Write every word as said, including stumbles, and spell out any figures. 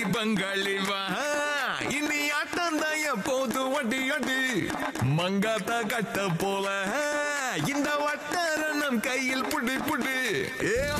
பங்காளி வா இனி ஆட்டம் தாய போது வட்டி அடி மங்காத்தா கட்ட போல இந்த வட்டார நம் கையில் புடி புடி ஏ